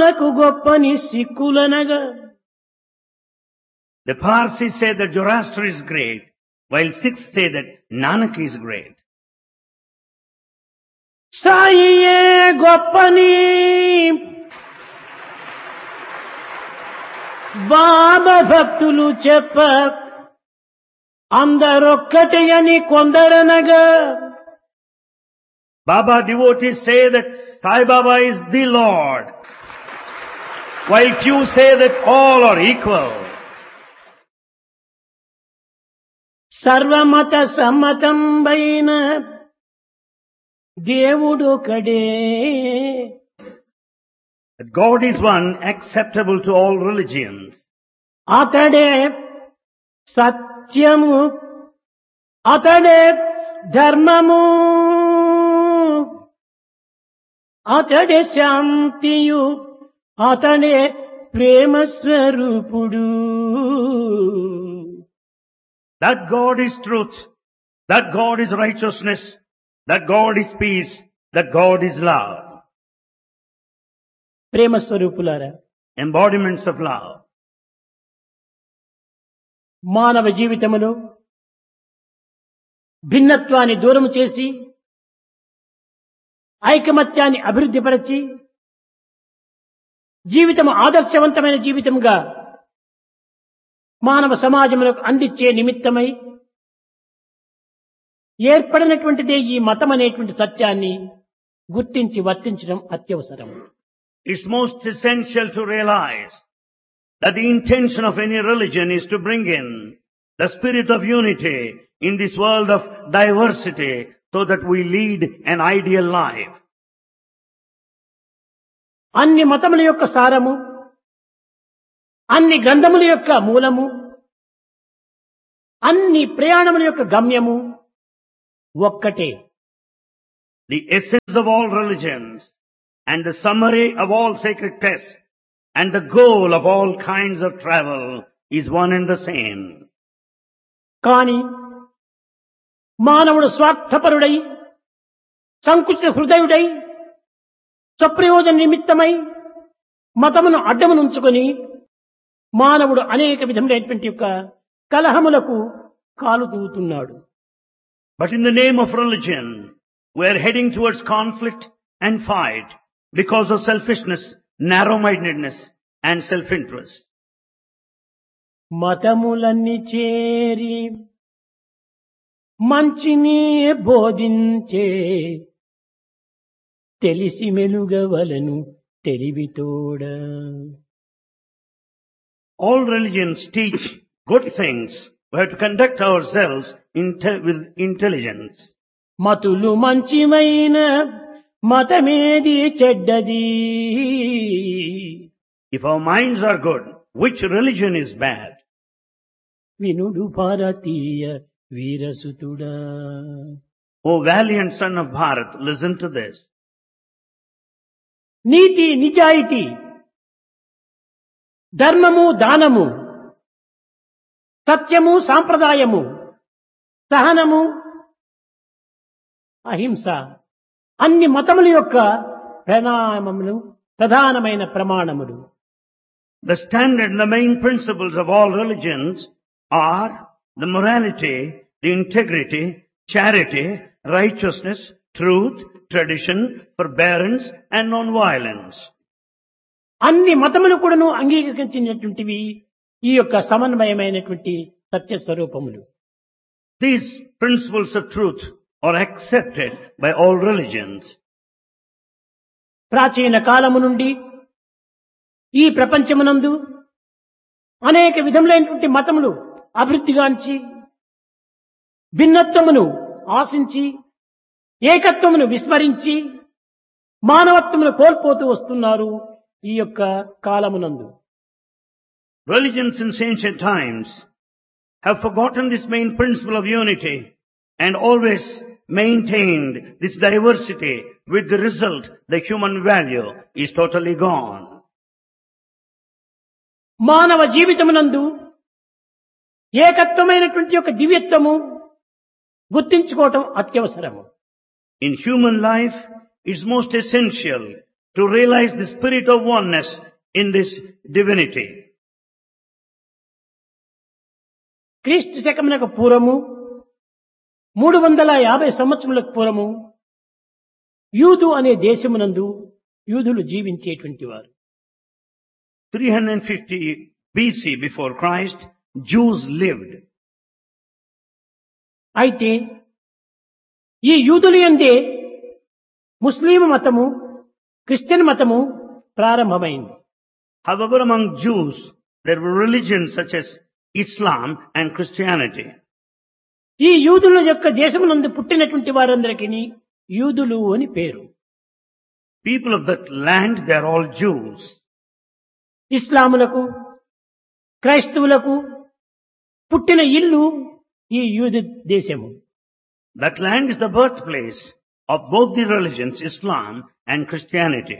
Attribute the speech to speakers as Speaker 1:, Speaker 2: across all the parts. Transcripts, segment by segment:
Speaker 1: నానకు గొప్పని సిక్కులనగా
Speaker 2: The Parsis say that Zoroaster is great, while Sikhs say that Nanak is great.
Speaker 1: సాయియే గొప్పని బాబా భక్తులు చెప్ప అందరొక్కటి అని కొందరనగా
Speaker 2: Baba devotees say that Sai Baba is the Lord, while few say that all are equal.
Speaker 1: సర్వమత సమ్మతంబైన దేవుడొకడే
Speaker 2: That God is one, acceptable to all religions.
Speaker 1: అతడే సత్యము అతడే ధర్మము అతడే శాంతియు అతడే ప్రేమ స్వరూపుడు
Speaker 2: That God is truth, that God is righteousness, that God is peace, that God is love.
Speaker 1: ప్రేమ స్వరూపులారా,
Speaker 2: Embodiments of love.
Speaker 1: మానవ జీవితములో భిన్నత్వాన్ని దూరం చేసి ఐకమత్యాన్ని అభివృద్ధిపరచి జీవితము ఆదర్శవంతమైన జీవితముగా మానవ సమాజములకు అందించే నిమిత్తమై ఏర్పడినటువంటిదే ఈ మతం అనేటువంటి సత్యాన్ని గుర్తించి వర్తించడం అత్యవసరం.
Speaker 2: It's most essential to realize that the intention of any religion is to bring in the spirit of unity in this world of diversity so that we lead an ideal life.
Speaker 1: అన్ని మతముల యొక్క సారము, అన్ని గ్రంథముల యొక్క మూలము, అన్ని ప్రయాణముల యొక్క గమ్యము ఒక్కటే.
Speaker 2: The essence of all religions and the summary of all sacred texts and the goal of all kinds of travel is one and the same.
Speaker 1: కాని మానవుడు స్వార్థపరుడై సంకుచిత హృదయుడై స్వప్రయోజన నిమిత్తమై మతమును అడ్డమునుంచుకొని మానవుడు అనేక విధములైనటువంటి యొక్క కలహములకు కాలు దూవుతున్నాడు.
Speaker 2: But in the name of religion, we are heading towards conflict and fight because of selfishness, narrow-mindedness and self-interest.
Speaker 1: మతములన్నీ చేరి మంచిని బోధించే తెలిసి మెలుగవలను తెలివితోడ.
Speaker 2: All religions teach good things. We have to conduct ourselves with intelligence.
Speaker 1: మతులు మంచివైన మతమేది చెడ్డది.
Speaker 2: If our minds are good, which religion is bad?
Speaker 1: వినుడు భారతీయ వీరసుతుడా.
Speaker 2: O valiant son of Bharat, listen to this.
Speaker 1: నీతి నిజాయితీ, ధర్మము దానము, సత్యము సాంప్రదాయము, సహనము అహింస అన్ని మతముల యొక్క ప్రధానమైన ప్రమాణములు.
Speaker 2: The standard and the main principles of all religions are the morality, the integrity, charity, righteousness, truth, tradition, forbearance and non-violence.
Speaker 1: అన్ని మతములు కూడాను అంగీకరించినటువంటివి ఈ యొక్క సమన్వయమైనటువంటి సత్య స్వరూపములు.
Speaker 2: These principles of truth are accepted by all religions.
Speaker 1: ప్రాచీన కాలము నుండి ఈ ప్రపంచమునందు అనేక విధములైనటువంటి మతములు అభివృద్ధిగాంచి భిన్నత్వమును ఆశించి ఏకత్వమును విస్మరించి మానవత్వమును కోల్పోతూ వస్తున్నారు ఈ యొక్క కాలమునందు.
Speaker 2: Religions in ancient times have forgotten this main principle of unity and always maintained this diversity, with the result the human value is totally gone.
Speaker 1: మానవ జీవితమునందు ఏకత్వమైనటువంటి యొక్క దివ్యత్వము గుర్తించుకోవటం అత్యవసరము.
Speaker 2: In human life, it's most essential to realize the spirit of oneness in this divinity.
Speaker 1: క్రీస్తు శకమునకు పూర్వము 350 సంవత్సరములకు పూర్వము యూదు అనే దేశమునందు యూదులు జీవించేటువంటి వారు.
Speaker 2: 350 BC before Christ, Jews lived.
Speaker 1: అయితే ఈ యూదుల యందే ముస్లిం మతము, క్రిస్టియన్ మతము ప్రారంభమైంది.
Speaker 2: However, among Jews, there were religions such as Islam and Christianity.
Speaker 1: ఈ యూదుల యొక్క దేశమునందు పుట్టినటువంటి వారందరికీ యూదులు అని పేరు.
Speaker 2: People of that land, they are all Jews.
Speaker 1: ఇస్లాములకు, క్రైస్తవులకు పుట్టిన ఇల్లు ఈ యూదు దేశము.
Speaker 2: That land is the birthplace of both the religions, Islam and Christianity.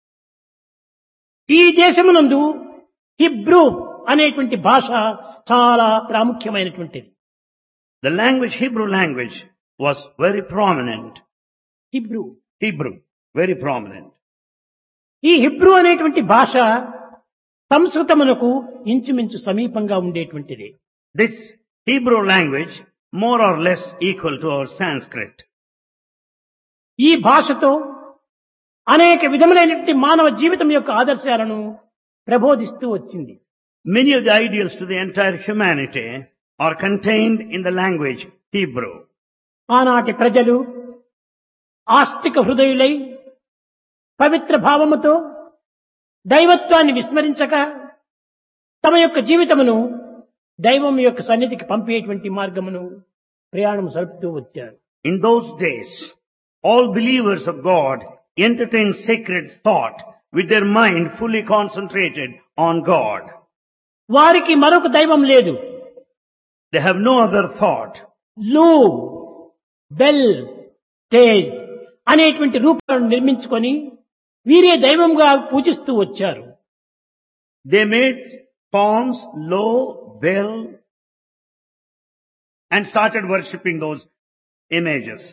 Speaker 1: ఈ దేశమునందు హిబ్రూ అనేటువంటి భాష చాలా ప్రాముఖ్యమైనటువంటిది.
Speaker 2: The language, Hebrew language, was very prominent.
Speaker 1: Hebrew
Speaker 2: Hebrew, very prominent.
Speaker 1: ఈ హిబ్రూ అనేటువంటి భాష సంస్కృతమునకు ఇంచుమించు సమీపంగా ఉండేటువంటిది.
Speaker 2: This Hebrew language, more or less equal to our Sanskrit.
Speaker 1: ఈ భాషతో అనేక విధములైనటువంటి మానవ జీవితం యొక్క ఆదర్శాలను ప్రబోధిస్తూ వచ్చింది.
Speaker 2: Many of the ideals to the entire humanity are contained in the language Hebrew.
Speaker 1: ఆనాటి ప్రజలు ఆస్తిక హృదయులై పవిత్ర భావముతో దైవత్వాన్ని విస్మరించక తమ యొక్క జీవితమును దైవం యొక్క సన్నిధికి పంపేటువంటి మార్గమును ప్రయాణం సరుపుతూ వచ్చారు.
Speaker 2: In those days, all believers of God entertained sacred thought with their mind fully concentrated on God.
Speaker 1: వారికి మరొక దైవం లేదు.
Speaker 2: They have no other thought.
Speaker 1: లూ, బెల్, తేజ్ అనేటువంటి రూపాలను నిర్మించుకొని వీరే దైవంగా పూజిస్తూ వచ్చారు.
Speaker 2: They made forms, Lo, Bel, and started worshipping those images.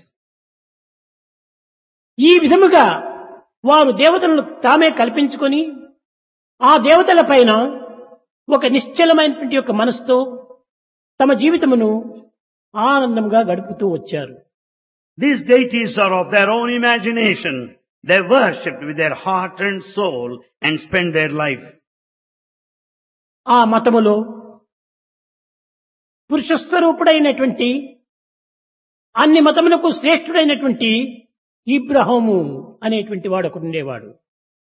Speaker 1: ఈ విధముగా వారు దేవతలను తామే కల్పించుకొని ఆ దేవతల పైన ఒక నిశ్చలమైనటువంటి యొక్క మనసుతో తమ జీవితమును ఆనందంగా గడుపుతూ వచ్చారు.
Speaker 2: These deities are of their own imagination. They worshipped with their heart and soul and spent their life.
Speaker 1: ఆ మతములో పురుషస్వరూపుడైనటువంటి అన్ని మతములకు శ్రేష్ఠుడైనటువంటి ఇబ్రహీము అనేటువంటి వాడు ఒకడు ఉండేవాడు.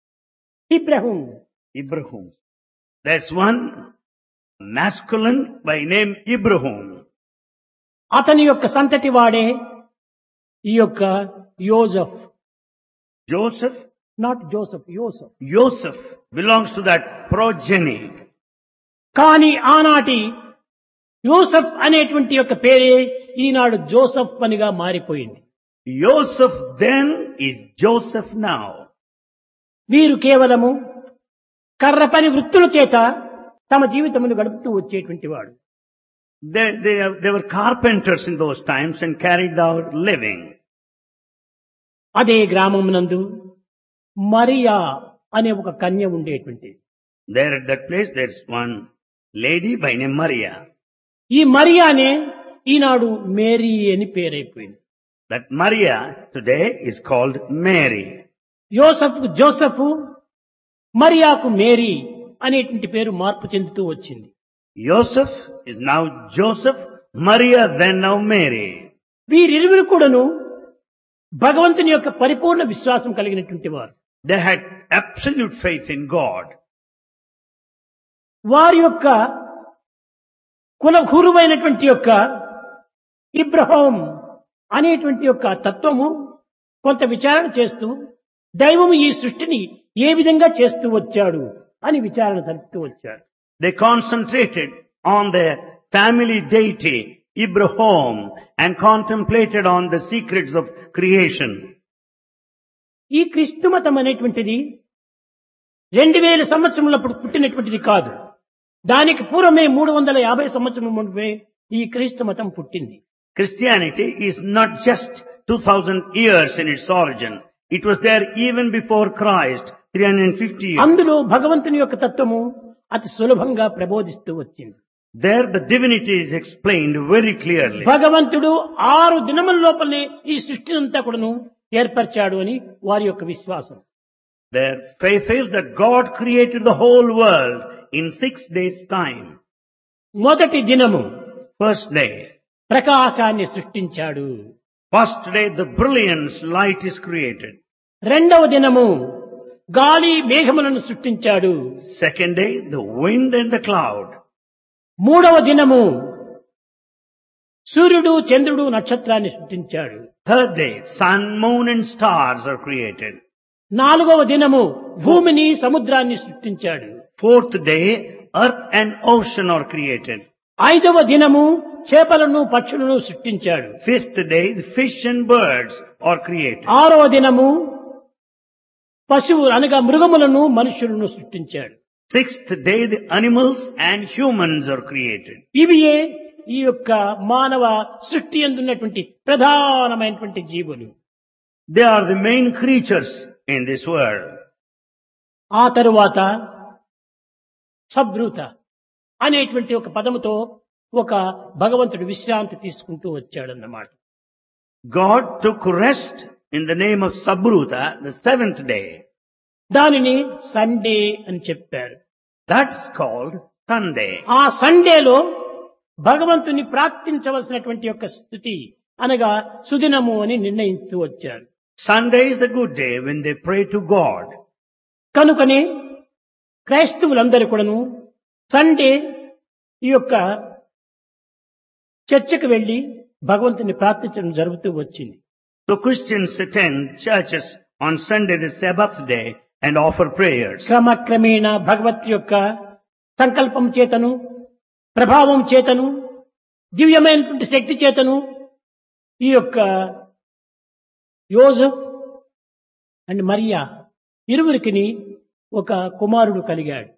Speaker 2: Ibrahim. There's one masculine by name Ibrahim.
Speaker 1: అతని యొక్క సంతతి వాడే ఈ యొక్క యోజెఫ్.
Speaker 2: Joseph?
Speaker 1: Not Joseph, యోసెఫ్.
Speaker 2: Joseph belongs to that progeny.
Speaker 1: కానీ ఆనాటి యోసెఫ్ అనేటువంటి యొక్క పేరే ఈనాడు జోసెఫ్ పనిగా మారిపోయింది.
Speaker 2: Joseph then is Joseph now.
Speaker 1: వీరు కేవలము కర్ర పని వృత్తుల చేత తమ జీవితమును గడుపుతూ వచ్చేటువంటి వాడు.
Speaker 2: They were carpenters in those times and carried out living.
Speaker 1: అదే గ్రామమునందు మరియా అనే ఒక కన్య ఉండేటువంటి.
Speaker 2: There at that place there's one lady by name Maria.
Speaker 1: ఈ మరియానే ఈనాడు మేరీ అని పేరైపోయింది.
Speaker 2: That Maria today is called Mary.
Speaker 1: యోసెఫ్ Joseph, మరియాకు Mary అనేటువంటి పేరు మార్పు చెందుతూ వచ్చింది.
Speaker 2: Joseph is now Joseph, Maria then now Mary.
Speaker 1: వీరిరువురు కూడాను భగవంతుని యొక్క పరిపూర్ణ విశ్వాసం కలిగినటువంటి వారు.
Speaker 2: They had absolute faith in God.
Speaker 1: వారి యొక్క కులగురువైనటువంటి యొక్క ఇబ్రహీం అనేటువంటి యొక్క తత్వము కొంత విచారణ చేస్తూ దైవము ఈ సృష్టిని ఏ విధంగా చేస్తూ వచ్చాడు అని విచారణ సరుపుతూ వచ్చారు.
Speaker 2: They concentrated on their family deity, Ibrahim, and contemplated on the secrets of creation.
Speaker 1: ఈ క్రీస్తు మతం అనేటువంటిది 2000 సంవత్సరములప్పుడు పుట్టినటువంటిది కాదు. దానికి పూర్వమే 350 సంవత్సరం ముందే ఈ క్రీస్తు మతం పుట్టింది.
Speaker 2: Christianity is not just 2000 years in its origin. It was there even before Christ, 350 years.
Speaker 1: అందులో భగవంతుని యొక్క తత్వము అతి సులభంగా ప్రబోధిస్తూ వచ్చింది.
Speaker 2: There the divinity is explained very clearly.
Speaker 1: భగవంతుడు 6 దినముల లోపలనే ఈ సృష్టినంతా కూడాను ఏర్పరిచాడు అని వారి యొక్క విశ్వాసం.
Speaker 2: Their faith is that God created the whole world in 6 days' time.
Speaker 1: మొదటి దినము
Speaker 2: First day.
Speaker 1: ప్రకాశాన్ని సృష్టించాడు.
Speaker 2: First day the brilliance light is created.
Speaker 1: రెండవ దినము గాలి మేఘములను సృష్టించాడు.
Speaker 2: Second day the wind and the cloud.
Speaker 1: మూడవ దినము సూర్యుడు చంద్రుడు నక్షత్రాన్ని సృష్టించాడు.
Speaker 2: Third day sun, moon and stars are created.
Speaker 1: నాలుగవ దినము భూమిని సముద్రాన్ని సృష్టించాడు.
Speaker 2: Fourth day earth and ocean are created.
Speaker 1: ఐదవ దినము చేపలను పక్షులను సృష్టించాడు.
Speaker 2: Fifth day the fish and birds are created.
Speaker 1: ఆరవ దినము పశువు అనగా మృగములను మనుషులను సృష్టించాడు.
Speaker 2: Sixth day the animals and humans are created.
Speaker 1: ఇవియే ఈ యొక్క మానవ సృష్టి యందున్నటువంటి ప్రధానమైనటువంటి జీవులు.
Speaker 2: They are the main creatures in this world.
Speaker 1: ఆ తరువాత సబ్రూత అనేటువంటి ఒక పదముతో ఒక భగవంతుడు విశ్రాంతి తీసుకుంటూ వచ్చాడన్నమాట.
Speaker 2: God took rest in the name of Sabruta, the 7th day.
Speaker 1: దానిని సండే అని చెప్పారు.
Speaker 2: That's called Sunday.
Speaker 1: ఆ సండేలో భగవంతుని ప్రార్థించవలసినటువంటి యొక్క స్థుతి అనగా సుదినము అని నిర్ణయిస్తూ వచ్చారు.
Speaker 2: Sunday is the good day when they pray to God.
Speaker 1: కనుకనే క్రైస్తవులందరూ కూడాను సండే ఈ యొక్క చర్చకు వెళ్లి భగవంతుని ప్రార్థించడం జరుగుతూ వచ్చింది.
Speaker 2: So Christians attend churches on Sunday, the Sabbath day, and offer prayers.
Speaker 1: క్రమక్రమేణ భగవత్ యొక్క సంకల్పం చేతను ప్రభావం చేతను దివ్యమైనటువంటి శక్తి చేతను ఈ యొక్క యోసెఫ్ అండ్ మరియా ఇరువురికి ఒక కుమారుడు కలిగాడు.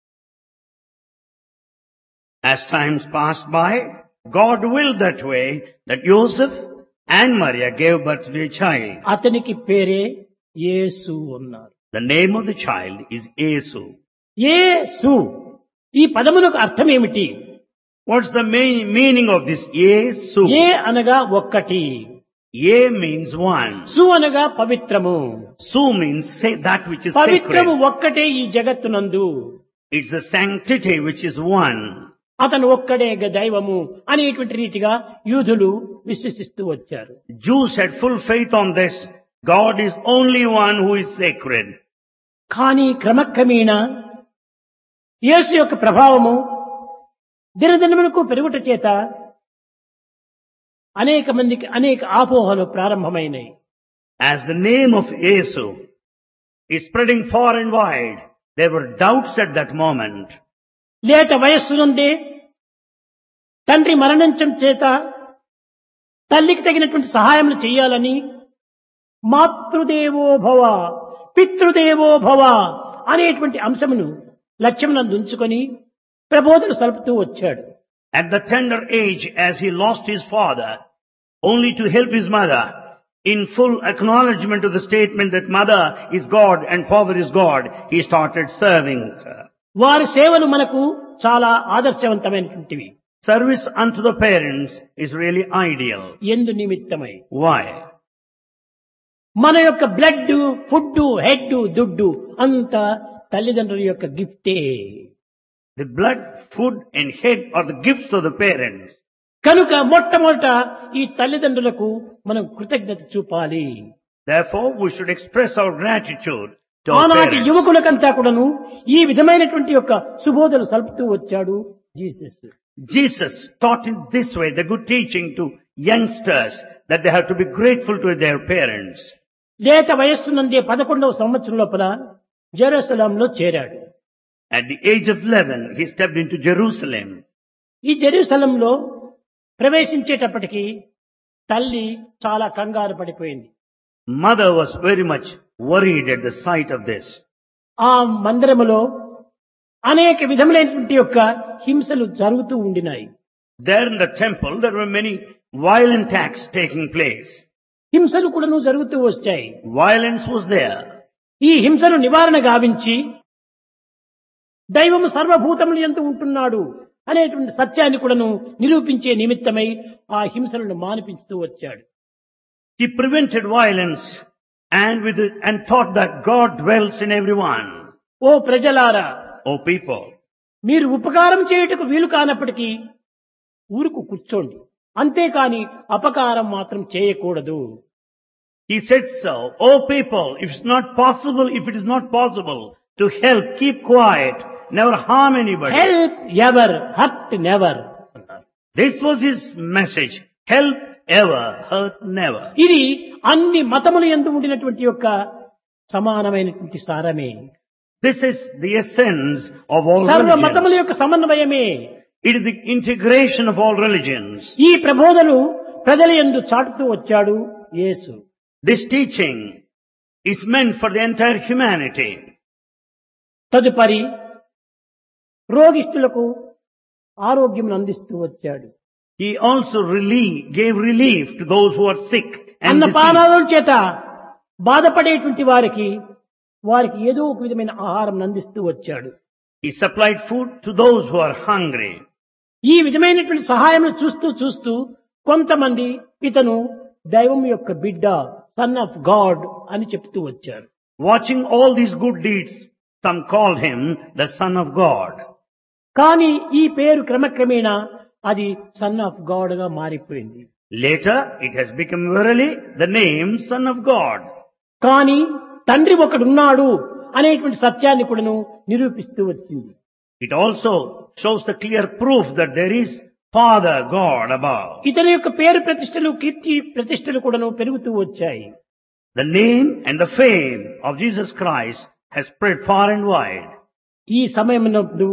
Speaker 2: As times passed by, God willed that way that Joseph and Maria gave birth to a child.
Speaker 1: అతనికి పేరే యేసు అన్నారు.
Speaker 2: The name of the child is Yesu.
Speaker 1: యేసు ఈ పదమునకు అర్థం ఏమిటి?
Speaker 2: What's the main meaning of this Yesu?
Speaker 1: ఏ అనగా ఒక్కటి,
Speaker 2: Ye means one.
Speaker 1: సు అనగా పవిత్రము.
Speaker 2: Su means say that which is
Speaker 1: పవిత్రము
Speaker 2: sacred.
Speaker 1: ఒక్కటే ఈ జగత్తునందు.
Speaker 2: It's the sanctity which is one.
Speaker 1: అతను ఒక్కడే దైవము అనేటువంటి రీతిగా యూదులు విశ్వసిస్తూ వచ్చారు.
Speaker 2: Jews had full faith on this. God is only one who is sacred.
Speaker 1: కానీ క్రమక్రమేణా యేసు యొక్క ప్రభావము దినదినములకు పెరుగుట చేత అనేక మందికి అనేక ఆపోహలు ప్రారంభమైనాయి.
Speaker 2: As the name of Yesu is spreading far and wide, there were doubts at that moment.
Speaker 1: లేత వయస్సునందే తండ్రి మరణించడం చేత తల్లికి తగినటువంటి సహాయములు చేయాలని మాతృదేవో భవ పితృదేవో భవ అనేటువంటి అంశమును లక్ష్యమునందు ఉంచుకొని ప్రబోధన సలుపుతూ వచ్చాడు.
Speaker 2: At the tender age, as he lost his father, only to help his mother, in full acknowledgement of the statement that mother is God and father is God, he started serving her.
Speaker 1: వారి సేవలు మనకు చాలా ఆదర్శవంతమైనటువంటివి.
Speaker 2: Service unto the parents is really ideal.
Speaker 1: ఎందు నిమిత్తమై
Speaker 2: Why?
Speaker 1: మన యొక్క blood food head దుడ్డు అంత తల్లిదండ్రుల యొక్క గిఫ్టే.
Speaker 2: The blood, food and head are the gifts of the parents.
Speaker 1: కనుక మొట్టమొదట ఈ తల్లిదండ్రులకు మనం కృతజ్ఞత చూపాలి.
Speaker 2: Therefore, we should express our gratitude to our
Speaker 1: ఆనాటి
Speaker 2: parents.
Speaker 1: యువకులకంతా కూడాను ఈ విధమైనటువంటి యొక్క సుబోధలు సలుపుతూ వచ్చాడు Jesus.
Speaker 2: Jesus taught in this way the good teaching to youngsters that they have to be grateful to their parents.
Speaker 1: లేత వయస్సునందే 11వ సంవత్సరం లోపల జెరూసలంలో చేరాడు.
Speaker 2: At the age of 11, he stepped into Jerusalem.
Speaker 1: ఈ జెరూసలంలో ప్రవేశించేటప్పటికి తల్లి చాలా కంగారు పడిపోయింది.
Speaker 2: Mother was very much worried at the sight of this.
Speaker 1: ఆ మందిరములో అనేక విధములైనటువంటి యొక్క హింసలు జరుగుతూ ఉండినాయి.
Speaker 2: There in the temple, there were many violent acts taking place.
Speaker 1: హింసలు కూడాను జరుగుతూ వచ్చాయి.
Speaker 2: Violence was there.
Speaker 1: ఈ హింసను నివారణ గావించి దైవము సర్వభూతములు యందు ఉంటున్నాడు అనేటువంటి సత్యాన్ని కూడాను నిరూపించే నిమిత్తమై ఆ హింసలను మానిపించుతూ వచ్చాడు.
Speaker 2: He prevented violence and taught that God dwells in everyone.
Speaker 1: ఓ ప్రజలారా,
Speaker 2: O people,
Speaker 1: మీరు ఉపకారం చేయుటకు వీలు కానప్పటికీ ఊరుకు కూర్చోండి, అంతేకాని అపకారం మాత్రం చేయకూడదు.
Speaker 2: he said so. O people, if it is not possible to help, keep quiet, never harm anybody.
Speaker 1: Help ever, hurt never.
Speaker 2: This was his message. Help ever, hurt never.
Speaker 1: ఇది అన్ని మతముల యందు ఉండినటువంటి యొక్క సమానమైనటువంటి సారమే.
Speaker 2: This is the essence of all
Speaker 1: సర్వ మతముల
Speaker 2: religions.
Speaker 1: యొక్క సమన్వయమే.
Speaker 2: It is the integration of all religions.
Speaker 1: ఈ ప్రబోధలు ప్రజల యందు చాటుతూ వచ్చాడు యేసు.
Speaker 2: This teaching is meant for the entire humanity.
Speaker 1: తదుపరి రోగిష్ఠులకు ఆరోగ్యం అందిస్తూ వచ్చాడు.
Speaker 2: He also gave relief to those who are sick and diseased.
Speaker 1: అన్నపానాల చేత బాధపడేటువంటి వారికి ఏదో ఒక విధమైన ఆహారం అందిస్తూ వచ్చాడు.
Speaker 2: He supplied food to those who are hungry.
Speaker 1: ఈ విధమైనటువంటి సహాయం చూస్తూ కొంతమంది ఇతను దైవం యొక్క బిడ్డ, సన్ ఆఫ్ గాడ్ అని చెప్తూ వచ్చారు.
Speaker 2: Watching all these good deeds, some called him the Son of God.
Speaker 1: కానీ ఈ పేరు క్రమక్రమేణా అది సన్ ఆఫ్ గాడ్ గా మారిపోయింది.
Speaker 2: Later, it has become verily the name Son of God.
Speaker 1: కానీ తండ్రి ఒకడున్నాడు అనేటువంటి సత్యాన్ని కూడాను నిరూపిస్తూ వచ్చింది.
Speaker 2: It also shows the clear proof that there is Father God above.
Speaker 1: ఇతని యొక్క పేరు ప్రతిష్టలు, కీర్తి ప్రతిష్టలు కూడాను పెరుగుతూ వచ్చాయి.
Speaker 2: The name and the fame of Jesus Christ has spread far and wide.
Speaker 1: ఈ సమయమునందు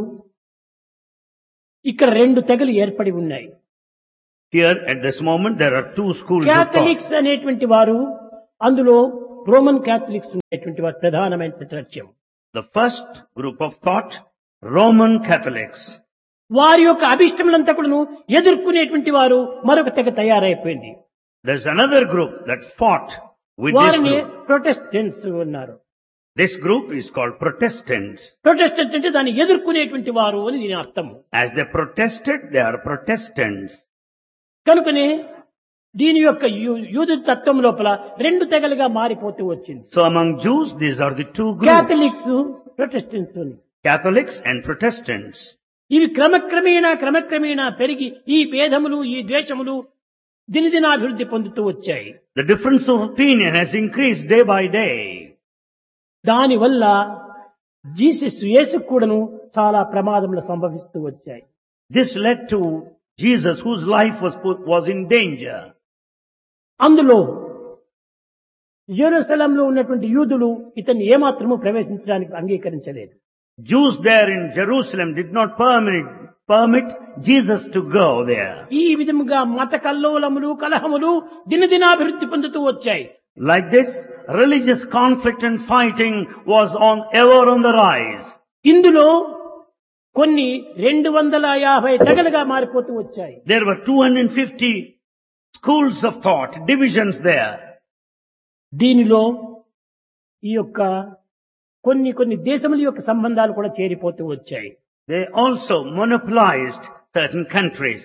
Speaker 1: ఇక్కడ రెండు తెగలు ఏర్పడి ఉన్నాయి.
Speaker 2: Here at this moment there are two schools of thought.
Speaker 1: Catholics అనేటువంటి వారు, అందులో రోమన్ క్యాథలిక్స్ అనేటువంటి వారు ప్రధానమైనటువంటి లక్ష్యం.
Speaker 2: The first group of thought, Roman Catholics.
Speaker 1: వారి యొక్క అభిష్టములంతా కూడాను ఎదుర్కొనేటువంటి వారు మరొక తెగ తయారైపోయింది.
Speaker 2: There's another group that fought with this
Speaker 1: వారిని
Speaker 2: group.
Speaker 1: ప్రొటెస్టెంట్స్ ఉన్నారు.
Speaker 2: This group is called Protestants.
Speaker 1: Protestant అంటే దాన్ని ఎదుర్కొనేటువంటి వారు అని దీని అర్థం.
Speaker 2: As they protested, they are Protestants.
Speaker 1: కనుకనే దీని యొక్క యూదు తత్వం లోపల రెండు తెగలుగా మారిపోతూ వచ్చింది.
Speaker 2: So among Jews, these are the two groups.
Speaker 1: Catholics, Protestants అని.
Speaker 2: Catholics and Protestants.
Speaker 1: ఇవి క్రమక్రమేణా పెరిగి ఈ భేదములు, ఈ ద్వేషములు దినదినాభివృద్ధి పొందుతూ వచ్చాయి.
Speaker 2: The difference of opinion has increased day by day.
Speaker 1: దానివల్ల జీసస్ యేసు కూడాను చాలా ప్రమాదములు సంభవిస్తూ వచ్చాయి.
Speaker 2: This led to Jesus, whose life was in danger.
Speaker 1: అందులో యెరూషలేంలో ఉన్నటువంటి యూదులు ఇతన్ని ఏమాత్రము ప్రవేశించడానికి అంగీకరించలేదు.
Speaker 2: Jews there in Jerusalem did not permit Jesus to go there.
Speaker 1: ఈ విధముగా మత కల్లోలములు, కలహములు దినదినాభివృద్ధి పొందుతూ వచ్చాయి.
Speaker 2: Like this, religious conflict and fighting was ever on the rise.
Speaker 1: ఇందులో కొన్ని 250 తెగలుగా మారిపోతూ వచ్చాయి.
Speaker 2: There were 250 schools of thought, divisions there.
Speaker 1: దీనిలో ఈ యొక్క కొన్ని దేశముల యొక్క సంబంధాలు కూడా చేరిపోతూ వచ్చాయి.
Speaker 2: They also monopolized certain countries.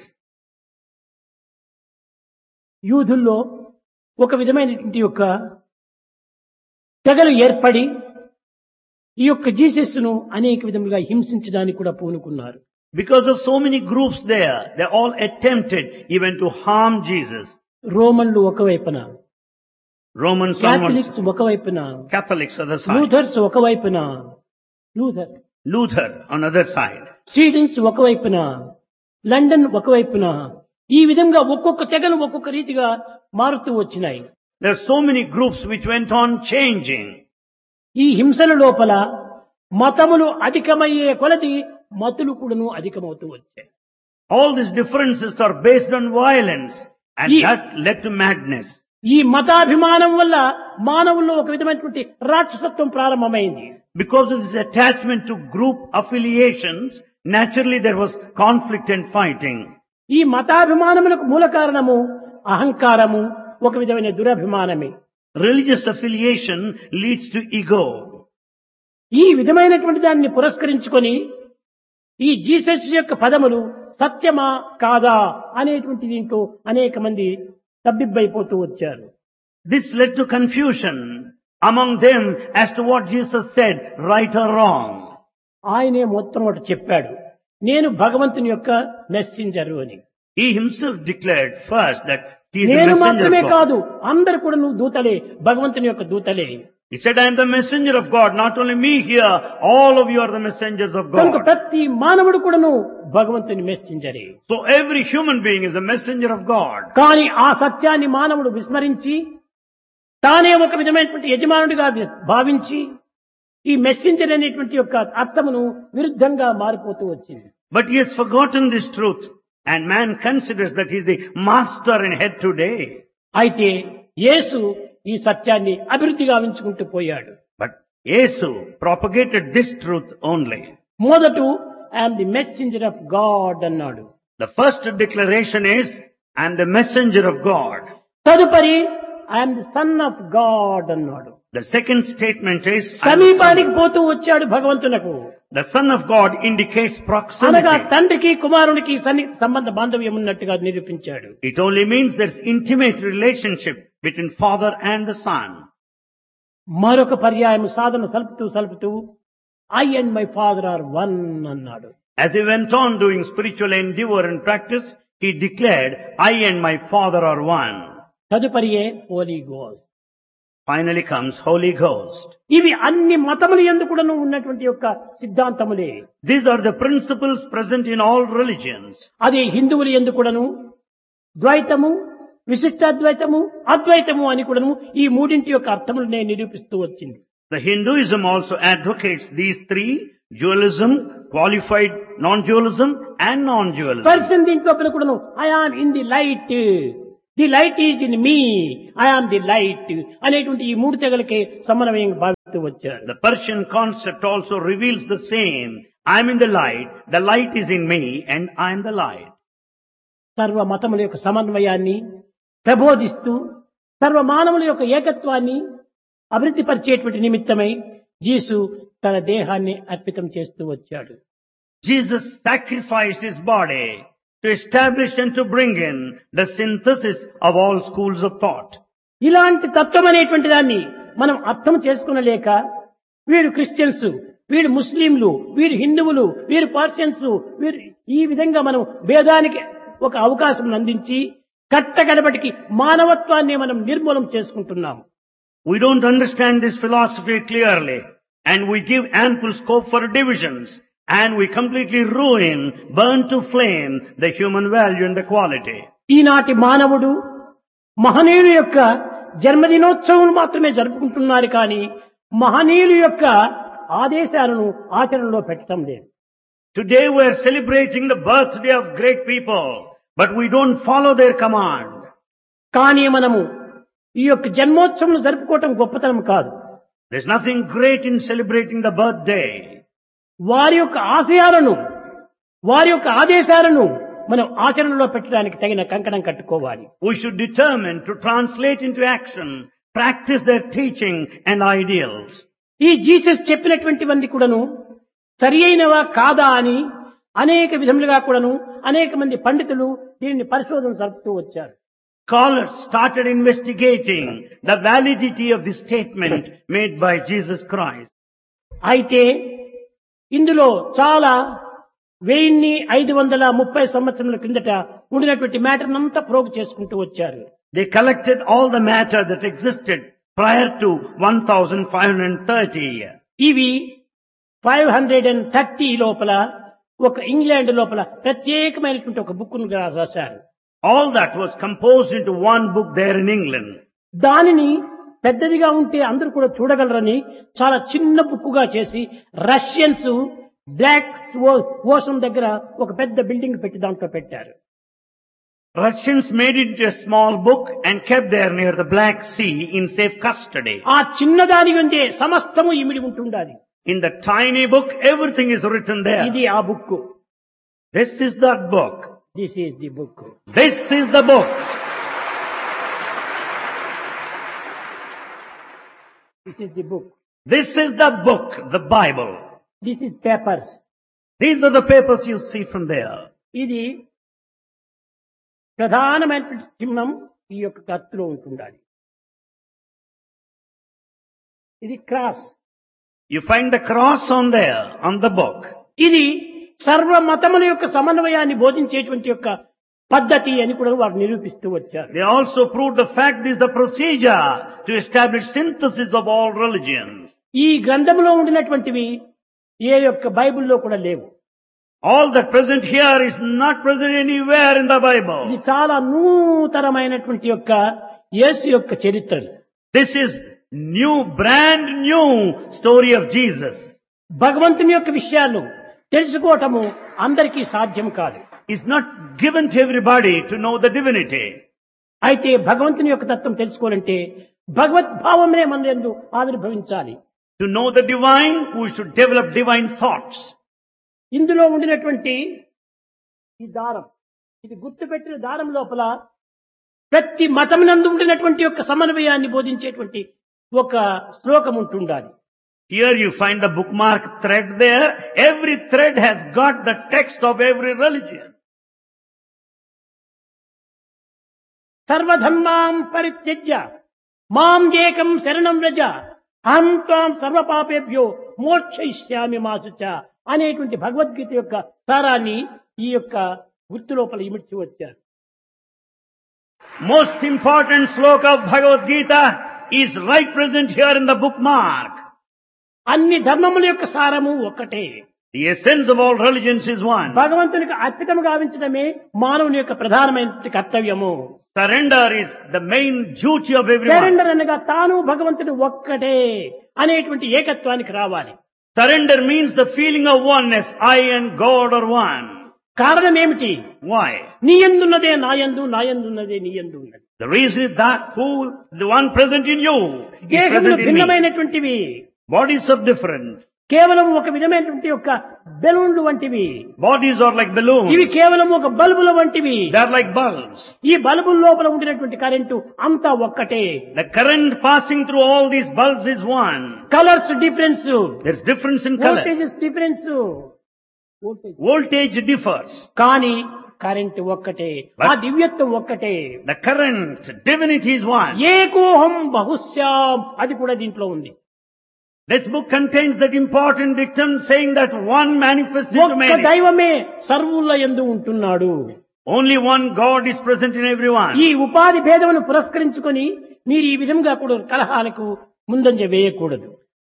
Speaker 1: యూదుల్లో ఒక విధమైనటువంటి యొక్క తెగలు ఏర్పడి ఈ యొక్క జీసస్ ను అనేక విధములుగా హింసించడానికి కూడా పూనుకున్నారు.
Speaker 2: Because of so many groups there, they all attempted even to harm Jesus.
Speaker 1: రోమన్లు ఒకవైపున,
Speaker 2: Romans,
Speaker 1: క్యాథలిక్స్ ఒకవైపున,
Speaker 2: Catholics other side,
Speaker 1: లూథర్స్ ఒకవైపున,
Speaker 2: Luther on other side,
Speaker 1: స్వీడన్స్ ఒకవైపున, లండన్ ఒకవైపున, ఈ విధంగా ఒక్కొక్క తెగలు ఒక్కొక్క రీతిగా మారుతూ వచ్చినాయి.
Speaker 2: there are so many groups which went on changing.
Speaker 1: ఈ హింసల లోపల మతములు అధికమయ్యే కొలది మతులు కూడాను అధికమవుతూ వచ్చాయి.
Speaker 2: All these differences are based on violence, and that led to madness.
Speaker 1: ఈ మతాభిమానం వల్ల మానవుల్లో ఒక విధమైనటువంటి రాక్షసత్వం ప్రారంభమైంది.
Speaker 2: Because of this attachment to group affiliations, naturally there was conflict and fighting.
Speaker 1: ఈ మతాభిమానములకు మూల కారణము అహంకారము, ఒక విధమైన దురభిమానమే.
Speaker 2: Religious affiliation leads to ego.
Speaker 1: ఈ విధమైనటువంటి దాన్ని పురస్కరించుకొని ఈ జీసస్ యొక్క పదములు సత్యమా కాదా అనేటువంటి దీంట్లో అనేక మంది తబ్బిబ్బైపోతూ వచ్చారు.
Speaker 2: This led to confusion among them as to what Jesus said, right or wrong.
Speaker 1: ఆయనే మొట్టమొదట చెప్పాడు, నేను భగవంతుని యొక్క మెసెంజరు అని.
Speaker 2: He himself declared first that he is the
Speaker 1: నేను
Speaker 2: messenger
Speaker 1: మాత్రమే
Speaker 2: of God.
Speaker 1: కాదు, అందరు కూడా నువ్వు దూతలే, భగవంతుని యొక్క దూతలే.
Speaker 2: He said, I am the messenger of God. Not only me here, all of you are the messengers of
Speaker 1: కనుక
Speaker 2: God.
Speaker 1: ప్రతి మానవుడు కూడాను భగవంతుని మెసెంజరే.
Speaker 2: So every human being is a messenger of God.
Speaker 1: కానీ ఆ సత్యాన్ని మానవుడు విస్మరించి తానే ఒక విధమైనటువంటి యజమానుడిగా భావించి ఈ మెసెంజర్ అనేటువంటి యొక్క అర్థమును విరుద్ధంగా మారిపోతూ వచ్చింది.
Speaker 2: But he has forgotten this truth, and man considers that he is the master and head today.
Speaker 1: అయితే యేసు ఈ సత్యాన్ని అభివృద్ధి గావించుకుంటూ పోయాడు.
Speaker 2: But Yesu propagated this truth only.
Speaker 1: మొదట I'm the messenger of God అన్నాడు.
Speaker 2: The first declaration is, I am the messenger of God.
Speaker 1: తదుపరి I'm the son of God అన్నాడు.
Speaker 2: The second statement is, I am the
Speaker 1: సమీపానికి పోతూ వచ్చాడు భగవంతునకు.
Speaker 2: The Son of God indicates
Speaker 1: అనగా
Speaker 2: proximity.
Speaker 1: తండ్రికి కుమారునికి సంబంధ బాంధవ్యం ఉన్నట్టుగా నిరూపించాడు.
Speaker 2: It only means there's intimate relationship between Father and the Son.
Speaker 1: మరొక పర్యాయం సాధన సలుపుతూ I and my father are one అన్నాడు.
Speaker 2: As he went on doing spiritual endeavor and practice, he declared, I and my Father are one.
Speaker 1: తదుపరియే Holi ghost.
Speaker 2: Finally comes Holy Ghost.
Speaker 1: ఇవి అన్ని మతములు యందు కూడాను ఉన్నటువంటి యొక్క సిద్ధాంతములే.
Speaker 2: These are the principles present in all religions.
Speaker 1: అది హిందువుల యందు కూడాను ద్వైతము, విశిష్టాద్వైతము, అద్వైతము అని కూడాను ఈ మూడింటి యొక్క అర్థములనే నిరూపిస్తూ వచ్చింది.
Speaker 2: The Hinduism also advocates these three: dualism, qualified non-dualism, and non-dualism.
Speaker 1: Person దీంట్లో కూడాను I am in the light, the light is in me, I am the light అనేటువంటి ఈ మూడు తెగలకే సమన్వయంగా భావిస్తూ వచ్చారు.
Speaker 2: The Persian concept also reveals the same. I am in the light is in me, and I am the light.
Speaker 1: సర్వ మతముల యొక్క సమన్వయాన్ని ప్రబోధిస్తూ సర్వ మానవుల యొక్క ఏకత్వాన్ని అభివృద్ధి పరిచేటువంటి నిమిత్తమై యేసు తన దేహాన్ని అర్పితం చేస్తూ వచ్చాడు.
Speaker 2: Jesus sacrificed his body to establish and to bring in the synthesis of all schools of thought.
Speaker 1: ఇలాంటి తత్వం అనేటువంటి దాన్ని మనం అర్థం చేసుకునలేక వీరు క్రిస్టియన్స్, వీరు ముస్లింలు, వీరు హిందువులు, వీరు పార్షియన్స్, వీరు ఈ విధంగా మనం భేదానికి ఒక అవకాశం అందించి కట్టగడపటికి మానవత్వాన్ని మనం నిర్మూలం చేసుకుంటున్నాం.
Speaker 2: We don't understand this philosophy clearly, and we give ample scope for divisions, and we completely ruin, burn to flame the human value and the quality.
Speaker 1: ఈనాటి మానవుడు మహనీయుల యొక్క జన్మదినోత్సవం మాత్రమే జరుపుకుంటున్నారు కానీ మహనీయుల యొక్క ఆదేశాలను ఆచరణలో పెట్టడం లేదు.
Speaker 2: Today we are celebrating the birthday of great people, but we don't follow their command.
Speaker 1: కానీ మనము ఈ యొక్క జన్మోత్సవం జరుపుకోవటం గొప్పతనం కాదు.
Speaker 2: There's nothing great in celebrating the birthday.
Speaker 1: వారి యొక్క ఆశయాలను, వారి యొక్క ఆదేశాలను మనం ఆచరణలో పెట్టడానికి తగిన కంకణం కట్టుకోవాలి.
Speaker 2: We should determine to translate into action, practice their teaching and ideals.
Speaker 1: ఈ జీసస్ చెప్పినటువంటివన్నీ కూడాను సరి అయినవా కాదా అని అనేక విధములుగా కూడాను అనేక మంది పండితులు దీనిని పరిశోధన జరుపుతూ వచ్చారు.
Speaker 2: Scholars started investigating the validity of the statement made by Jesus Christ.
Speaker 1: అయితే ఇందులో చాలా 1530 సంవత్సరముల కిందట ఉండినటువంటి మ్యాటర్ అంతా ప్రోగ్ చేసుకుంటూ వచ్చారు.
Speaker 2: They collected all the matter that existed prior to 1530.
Speaker 1: ఇవి 530 లోపల ఒక ఇంగ్లాండ్ లోపల ప్రత్యేకమైనటువంటి ఒక బుక్ ను రాశారు.
Speaker 2: All that was composed into one book there in England.
Speaker 1: దానిని పెద్దదిగా ఉంటే అందరూ కూడా చూడగలరని చాలా చిన్న బుక్కుగా చేసి రష్యన్స్ బ్లాక్ ఓషన్ దగ్గర ఒక పెద్ద బిల్డింగ్ పెట్టి దాంట్లో పెట్టారు.
Speaker 2: Russians made it a small book and kept there near the Black Sea in safe custody.
Speaker 1: ఆ చిన్నదాని ఉండే సమస్తము ఇమిడి ఉంటుండాలి.
Speaker 2: In the tiny book, everything is written there.
Speaker 1: ఇది ఆ book.
Speaker 2: This is that book.
Speaker 1: This is the book.
Speaker 2: This is the book.
Speaker 1: This is the book,
Speaker 2: This is the book, the Bible.
Speaker 1: This is papers.
Speaker 2: These are the papers you see from there.
Speaker 1: ఇది ప్రధానమైనటువంటి చిహ్నం ఈ యొక్క కత్తిలో ఉంటుండాలి. ఇది cross.
Speaker 2: You find the cross on there, on the book.
Speaker 1: ఇది సర్వ మతముల యొక్క సమన్వయాన్ని బోధించేటువంటి యొక్క పద్ధతి అని కూడా వారు నిరూపిస్తూ వచ్చారు.
Speaker 2: They also proved the fact is the procedure to establish synthesis of all religions.
Speaker 1: ఈ గ్రంథంలో ఉండినటువంటివి ఏ యొక్క బైబిల్లో కూడా లేవు.
Speaker 2: All that present here is not present anywhere in the
Speaker 1: ఇది
Speaker 2: Bible.
Speaker 1: చాలా నూతనమైనటువంటి యొక్క యేసు యొక్క చరిత్ర.
Speaker 2: This is new, brand new story of Jesus.
Speaker 1: భగవంతుని యొక్క విషయాలు తెలుసుకోవటము అందరికీ సాధ్యం కాదు.
Speaker 2: It's not given to everybody to know the divinity.
Speaker 1: అయితే భగవంతుని యొక్క తత్వం తెలుసుకోవాలంటే భగవద్భావమే మన యందు ఆవిర్భవించాలి.
Speaker 2: To know the divine, we should develop divine thoughts.
Speaker 1: ఇందులో ఉండినటువంటి ఈ దారం, ఇది గుర్తుపెట్టిన దారం లోపల ప్రతి మతమునందు ఉండినటువంటి యొక్క సమన్వయాన్ని బోధించేటువంటి ఒక శ్లోకం ఉంటుండాలి.
Speaker 2: Here you find the bookmark thread there. Every thread has got the text of every religion.
Speaker 1: సర్వధర్మాం పరిత్యజ్య మాం ఏకం శరణం వ్రజ అహం త్వాం సర్వపాపేభ్యో మోక్షయిష్యామి మా శుచ అనేటువంటి భగవద్గీత యొక్క సారాన్ని ఈ యొక్క గుర్తు లోపల ఇమిడ్చి వచ్చారు.
Speaker 2: Most important sloka of Bhagavad Gita is right present here in the bookmark.
Speaker 1: అన్ని ధర్మముల యొక్క సారము ఒక్కటే.
Speaker 2: The essence of all religions is one.
Speaker 1: భగవంతునికి అర్పితము గావించడమే మానవుని యొక్క ప్రధానమైన కర్తవ్యము.
Speaker 2: Surrender is the main duty of everyone.
Speaker 1: Surrender అనగా తాను భగవంతుడు ఒక్కటే అనేటువంటి ఏకత్వానికి రావాలి.
Speaker 2: Surrender means the feeling of oneness. I and God are one.
Speaker 1: కారణం ఏమిటి?
Speaker 2: Why?
Speaker 1: నీ యందున్నదే నా యందు, నా యందున్నదే నీ యందు ఉన్నది.
Speaker 2: The reason is that the one present in you is
Speaker 1: దేహములు
Speaker 2: present in me.
Speaker 1: భిన్నమైనటువంటివి,
Speaker 2: Bodies are different.
Speaker 1: కేవలం ఒక విధమైనటువంటి యొక్క బెలూన్లు వంటివి.
Speaker 2: Bodies are like balloons.
Speaker 1: ఇవి కేవలం ఒక బల్బుల వంటివి.
Speaker 2: They are like bulbs.
Speaker 1: ఈ బల్బుల లోపల ఉండినటువంటి కరెంటు అంతా ఒక్కటే.
Speaker 2: The current passing through all these bulbs is one.
Speaker 1: Colours difference,
Speaker 2: There's difference in color.
Speaker 1: Voltages difference,
Speaker 2: Voltage differs.
Speaker 1: కానీ కరెంటు ఒక్కటే, ఆ దివ్యత్వం ఒక్కటే.
Speaker 2: The current, divinity is one.
Speaker 1: ఏకోహం బహుశ్యాం అది కూడా దీంట్లో ఉంది.
Speaker 2: This book contains that important dictum saying that one manifests into
Speaker 1: ఒక్క
Speaker 2: many.
Speaker 1: దైవమే సర్వుల యందు ఉంటున్నాడు.
Speaker 2: Only one God is present in everyone.
Speaker 1: ఈ ఉపాధి భేదమును పురస్కరించుకొని మీరు ఈ విధంగా కూడా కలహాలకు ముందంజ వేయకూడదు.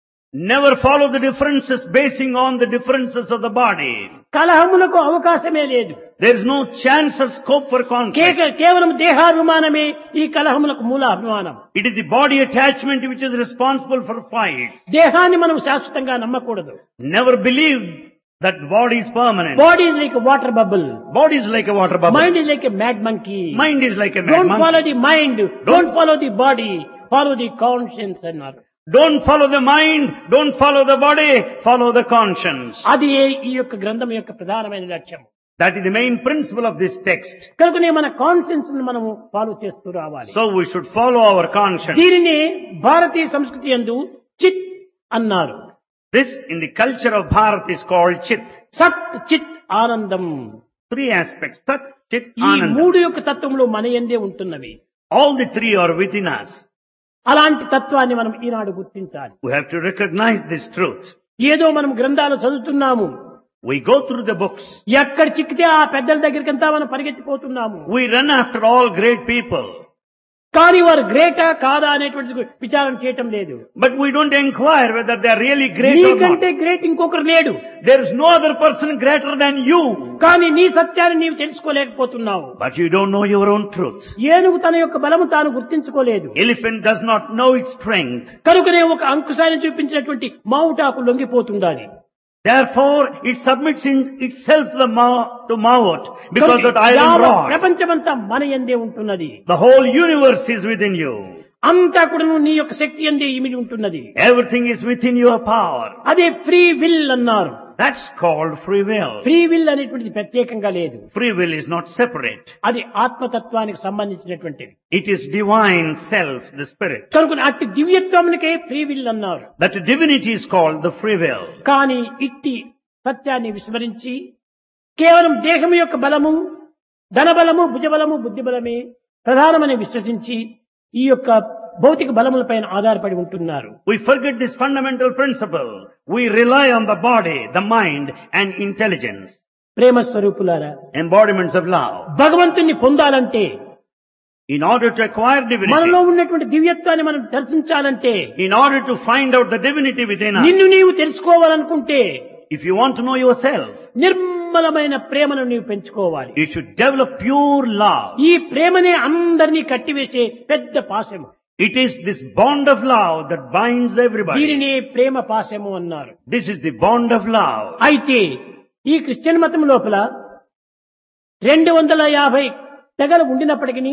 Speaker 2: Never follow the differences basing on the differences of the body.
Speaker 1: కలహములకు అవకాశమే లేదు.
Speaker 2: There is no chance or scope for conflict.
Speaker 1: కేవలం దేహాభిమానమే ఈ కలహములకు మూల అభిమానం.
Speaker 2: It is the body attachment which is responsible for fights.
Speaker 1: దేహాన్ని మనం శాశ్వతంగా నమ్మకూడదు.
Speaker 2: Never believe that body is permanent.
Speaker 1: Body is like water bubble,
Speaker 2: Body is like a water bubble.
Speaker 1: Mind is like a mad monkey.
Speaker 2: Mind is like a mad
Speaker 1: don't follow
Speaker 2: monkey.
Speaker 1: The mind, don't follow the body, follow the conscience అన్నారు.
Speaker 2: Don't follow the mind, don't follow the body, follow the conscience.
Speaker 1: అది ఈ యొక్క గ్రంథం యొక్క ప్రధానమైన లక్ష్యం.
Speaker 2: That is the main principle of this text.
Speaker 1: కనుకనే మన కాన్షియన్స్ మనము ఫాలో చేస్తూ రావాలి.
Speaker 2: So we should follow our conscience.
Speaker 1: దీనిని భారతీయ సంస్కృతి యందు చిత్ అన్నారు.
Speaker 2: This in the culture of Bharat is called Chit.
Speaker 1: సత్ చిత్ ఆనందం.
Speaker 2: 3 aspects. Sat, Chit,
Speaker 1: ఈ
Speaker 2: Ananda.
Speaker 1: మూడు యొక్క తత్వంలో మన యందే ఉంటున్నవి.
Speaker 2: All the 3 are within us.
Speaker 1: అలాంటి తత్వాన్ని మనం ఈనాడు గుర్తించాలి.
Speaker 2: We have to recognize this truth.
Speaker 1: ఏదో మనం గ్రంథాలు చదువుతున్నాము,
Speaker 2: We go through the books.
Speaker 1: ఎక్కడ చిక్కితే ఆ పెద్దల దగ్గరికంతా మనం పరిగెత్తిపోతున్నాము.
Speaker 2: We run after all great people.
Speaker 1: కానీ వారు గ్రేటా కాదా అనేటువంటి విచారణ చేయటం లేదు.
Speaker 2: But we don't inquire whether they are really great or not.
Speaker 1: నీకంటే గ్రేట్ ఇంకొకరు లేడు.
Speaker 2: There is no other person greater than you.
Speaker 1: కానీ నీ సత్యాన్ని నీవు తెలుసుకోలేకపోతున్నావు.
Speaker 2: But you don't know your own truth.
Speaker 1: ఏనుగు తన యొక్క బలము తాను గుర్తించుకోలేదు.
Speaker 2: Elephant does not know its strength.
Speaker 1: కనుకనే ఒక అంకుశాన్ని చూపించినటువంటి మావుటాకు లొంగిపోతుండాలి.
Speaker 2: Therefore, it submits in itself to Mawat because that iron
Speaker 1: యావత్
Speaker 2: rod.
Speaker 1: ప్రపంచమంతా మన యందే ఉంటున్నది.
Speaker 2: The whole universe is within you.
Speaker 1: అంతా కూడా నీ యొక్క శక్తి యందే ఇమిడి ఉంటున్నది.
Speaker 2: Everything is within your power.
Speaker 1: అదే ఫ్రీ విల్ అన్నారు.
Speaker 2: That's called free will.
Speaker 1: Free will అనేటువంటిది ప్రత్యేకంగా లేదు.
Speaker 2: Free will is not separate.
Speaker 1: అది ఆత్మతత్వానికి సంబంధించినటువంటిది.
Speaker 2: It is divine self, the spirit.
Speaker 1: కనుక అట్టి దివ్యత్వమునికే ఫ్రీ విల్ అన్నారు.
Speaker 2: That divinity is called the free will.
Speaker 1: కానీ ఇట్టి సత్యాన్ని విస్మరించి కేవలం దేహం యొక్క బలము, ధనబలము, భుజబలము, బుద్ధిబలమే ప్రధానమని విశ్వసించి ఈ యొక్క భౌతిక బలములపైన ఆధారపడి ఉంటున్నారు.
Speaker 2: We forget this fundamental principle. We rely on the body, the mind and intelligence.
Speaker 1: ప్రేమ స్వరూపులారా,
Speaker 2: Embodiments of love.
Speaker 1: భగవంతుణ్ణి పొందాలంటే,
Speaker 2: In order to acquire divinity,
Speaker 1: మనలో ఉన్నటువంటి దివ్యత్వాన్ని మనం దర్శించాలంటే,
Speaker 2: in order to find out the divinity within us,
Speaker 1: నిన్ను నీవు తెలుసుకోవాలనుకుంటే,
Speaker 2: if you want to know yourself,
Speaker 1: నిర్మలమైన ప్రేమను నీవు పెంచుకోవాలి.
Speaker 2: you should develop pure love.
Speaker 1: ఈ ప్రేమనే అందరినీ కట్టివేసే పెద్ద పాశము.
Speaker 2: It is this bond of love that binds everybody.
Speaker 1: దీనినే ప్రేమ పాశము అన్నారు.
Speaker 2: This is the bond of love.
Speaker 1: అయితే ఈ క్రిస్టియన్ మతం లోపల 250 తెగలు ఉండినప్పటికీ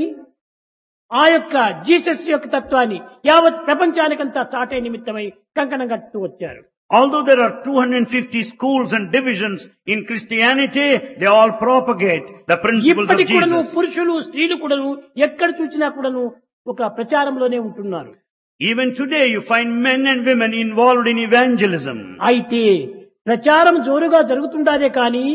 Speaker 1: ఆ యొక్క జీసస్ యొక్క తత్వాన్ని యావత్ ప్రపంచానికంతా చాటే నిమిత్తమై కంకణం కట్టుతూ వచ్చారు.
Speaker 2: Although there are 250 schools and divisions in Christianity, they all propagate the principles of
Speaker 1: ఇప్పటికి కూడాను
Speaker 2: Jesus.
Speaker 1: పురుషులు స్త్రీలు కూడాను ఎక్కడ చూసినా కూడాను ఒక ప్రచారంలోనే ఉంటున్నారు.
Speaker 2: Even today you find men and women involved in evangelism.
Speaker 1: అయితే ప్రచారం జోరుగా జరుగుతుండాదే కానీ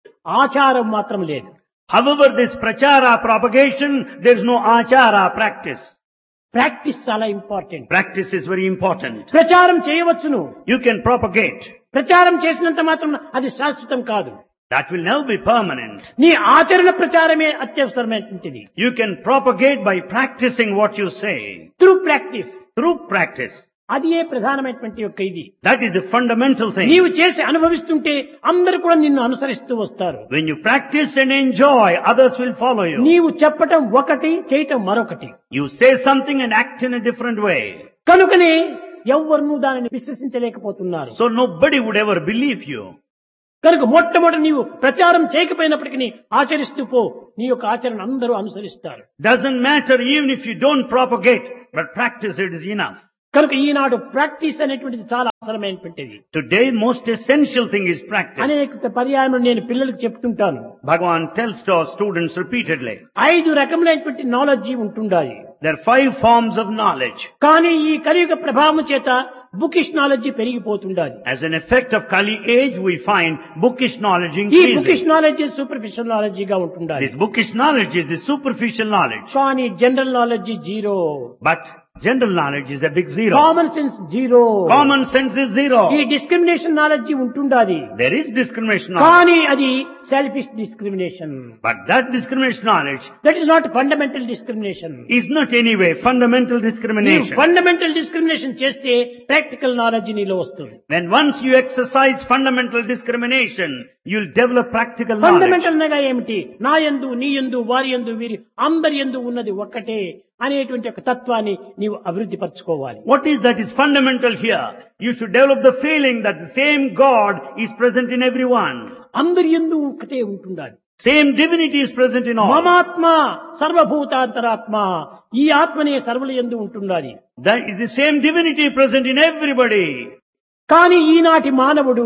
Speaker 1: ఆచారం మాత్రం లేదు.
Speaker 2: However, this prachara propagation, there is no achara practice.
Speaker 1: Practice చాలా important.
Speaker 2: Practice is very important.
Speaker 1: ప్రచారం చేయవచ్చును.
Speaker 2: You can propagate.
Speaker 1: ప్రచారం చేసినంత మాత్రం అది శాశ్వతం కాదు.
Speaker 2: That will never be permanent.
Speaker 1: నీ ఆచరణ ప్రచారమే అత్యవసరమైనటువంటిది.
Speaker 2: You can propagate by practicing what you say.
Speaker 1: Through practice.
Speaker 2: Through practice.
Speaker 1: అది ఏ ప్రధానమైనటువంటి యొక్క ఇది.
Speaker 2: That is the fundamental thing.
Speaker 1: నీవు చేసి అనుభవిస్తుంటే అందరూ కూడా నిన్ను అనుసరిస్తూ వస్తారు.
Speaker 2: When you practice and enjoy, others will follow you.
Speaker 1: నీవు చెప్పటం ఒకటి, చేయటం మరొకటి.
Speaker 2: You say something and act in a different way.
Speaker 1: కనుకనే ఎవ్వరూ దానిని విశ్వసించలేకపోతున్నారు.
Speaker 2: So nobody would ever believe you.
Speaker 1: కనుక మొట్టమొదటి నీవు ప్రచారం చేయకపోయినప్పటికీ ఆచరిస్తూ పో, నీ యొక్క ఆచరణ అందరూ అనుసరిస్తారు.
Speaker 2: Doesn't matter even if you don't propagate, but practice it is enough.
Speaker 1: కనుక ఈనాడు ప్రాక్టీస్ అనేటువంటిది చాలా అవసరమైనటువంటిది.
Speaker 2: Today most essential thing is practice.
Speaker 1: అనేక పర్యాయం నేను పిల్లలకు చెప్తుంటాను.
Speaker 2: Bhagavan tells to our students repeatedly.
Speaker 1: 5 రకములైనటువంటి నాలెడ్జ్ ఉంటుండాలి.
Speaker 2: There are 5 forms of knowledge.
Speaker 1: కానీ ఈ కలియుగ ప్రభావం చేత bookish knowledge పెరిగిపోతుండాలి.
Speaker 2: As an effect of Kali age, we find bookish knowledge
Speaker 1: ఈ
Speaker 2: increasing.
Speaker 1: Bookish knowledge superficial knowledge గా ఉంటుండాలి.
Speaker 2: This bookish knowledge is the superficial knowledge.
Speaker 1: కానీ general knowledge zero.
Speaker 2: But general knowledge is a big zero.
Speaker 1: Common sense zero.
Speaker 2: Common sense is zero.
Speaker 1: ఈ discrimination knowledge ఉంటుండాలి.
Speaker 2: There is discrimination knowledge.
Speaker 1: కానీ అది selfish discrimination.
Speaker 2: But that discrimination knowledge
Speaker 1: that is not fundamental discrimination.
Speaker 2: is not anyway fundamental discrimination.
Speaker 1: Fundamental discrimination చేస్తే practical knowledge నీలో వస్తుంది.
Speaker 2: When once you exercise fundamental discrimination, you'll develop practical knowledge.
Speaker 1: Fundamental అనగా ఏమిటి? నా యందు, నీ యందు, వారి యందు, వీరి అందరి యందు ఉన్నది ఒక్కటే అనేటువంటి ఒక తత్వాన్ని నీవు అభివృద్ధి పరచుకోవాలి.
Speaker 2: What is that is fundamental here? You should develop the feeling that the same God is present in everyone.
Speaker 1: అందరి యందు ఒకటే ఉంటుండాలి.
Speaker 2: Same divinity is present in all.
Speaker 1: మమాత్మ సర్వభూతాంతరాత్మ, ఈ ఆత్మనే సర్వుల యందు ఉంటుండాలి.
Speaker 2: That is the same divinity present in everybody.
Speaker 1: కానీ ఈనాటి మానవుడు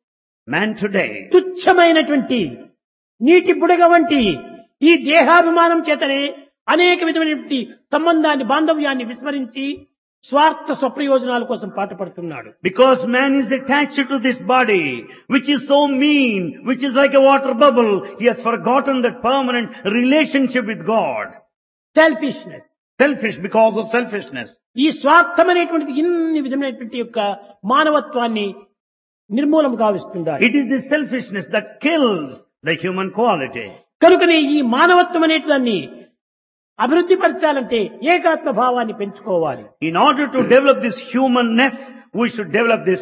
Speaker 2: Man today
Speaker 1: తుచ్చమైనటువంటి నీటి బుడగ వంటి ఈ దేహాభిమానం చేతనే అనేక విధమైనటువంటి సంబంధాన్ని, బాంధవ్యాన్ని విస్మరించి స్వార్థ స్వప్రయోజనాల కోసం పాటుపడుతున్నాడు.
Speaker 2: Because man is attached to this body, which is so mean, which is like a water bubble, he has forgotten that permanent relationship with God.
Speaker 1: Selfishness.
Speaker 2: Selfish because of selfishness.
Speaker 1: ఈ స్వార్థం అనేటువంటిది ఇన్ని విధమైనటువంటి యొక్క మానవత్వాన్ని నిర్మూలం గావిస్తుండాలి.
Speaker 2: It is this selfishness that kills the human quality.
Speaker 1: కనుకనే ఈ మానవత్వం అనేదాన్ని అభివృద్ధి పరచాలంటే ఏకాత్మ భావాన్ని పెంచుకోవాలి.
Speaker 2: In order to develop this humanness, we should develop this